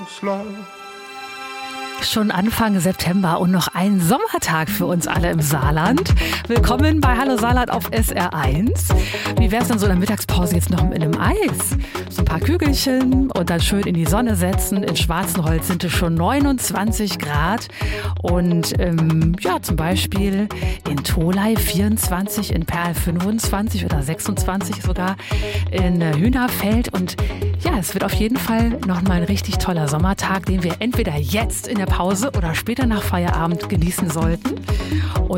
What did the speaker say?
Schon Anfang September und noch ein Sommertag für uns alle im Saarland. Willkommen bei Hallo Saarland auf SR1. Wie wär's denn so in der Mittagspause jetzt noch mit einem Eis? So ein paar Kügelchen und dann schön in die Sonne setzen. In Schwarzenholz sind es schon 29 Grad. Und zum Beispiel in Tholey 24, in Perl 25 oder 26 sogar, in Hühnerfeld. Und ja, es wird auf jeden Fall nochmal ein richtig toller Sommertag, den wir entweder jetzt in der Pause oder später nach Feierabend genießen sollten. Und